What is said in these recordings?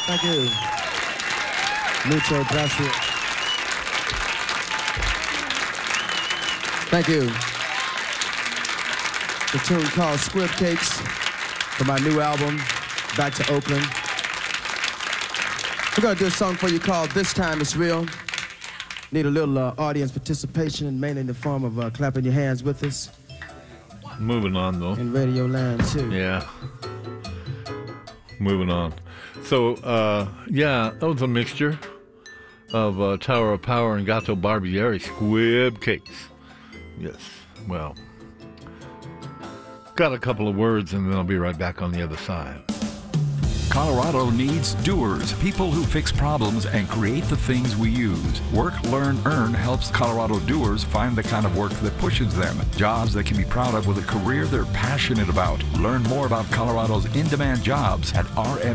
Thank you. Mucho gracias. Thank you. The tune called Squib Cakes from my new album, Back to Oakland. We're gonna do a song for you called This Time It's Real. Need a little audience participation, mainly in the form of clapping your hands with us. Moving on, though. In Radio Land, too. Yeah. Moving on. So, that was a mixture of Tower of Power and Gato Barbieri Squib Cakes. Yes, well, got a couple of words and then I'll be right back on the other side. Colorado needs doers, people who fix problems and create the things we use. Work, Learn, Earn helps Colorado doers find the kind of work that pushes them. Jobs they can be proud of with a career they're passionate about. Learn more about Colorado's in-demand jobs at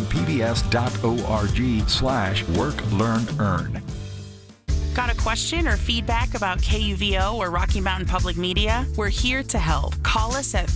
rmpbs.org/work, learn, earn. Got a question or feedback about KUVO or Rocky Mountain Public Media? We're here to help. Call us at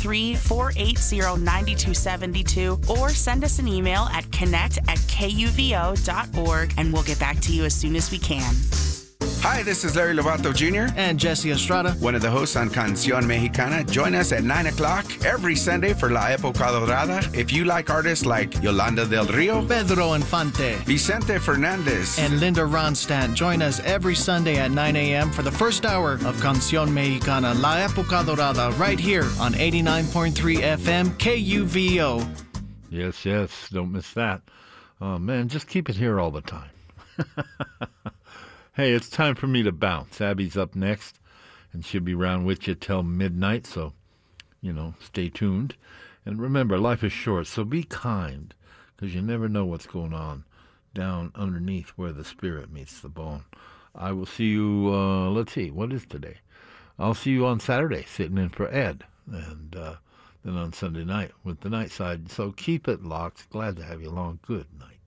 303-480-9272 or send us an email at connect@kuvo.org and we'll get back to you as soon as we can. Hi, this is Larry Lovato Jr. and Jesse Estrada, one of the hosts on Canción Mexicana. Join us at 9 o'clock every Sunday for La Época Dorada. If you like artists like Yolanda del Rio, Pedro Infante, Vicente Fernandez, and Linda Ronstadt, join us every Sunday at 9 a.m. for the first hour of Canción Mexicana, La Época Dorada, right here on 89.3 FM KUVO. Yes, don't miss that. Oh, man, just keep it here all the time. Hey, it's time for me to bounce. Abby's up next, and she'll be around with you till midnight, so, stay tuned. And remember, life is short, so be kind, because you never know what's going on down underneath where the spirit meets the bone. I will see you, let's see, what is today? I'll see you on Saturday, sitting in for Ed, and then on Sunday night with the Night Side. So keep it locked. Glad to have you along. Good night.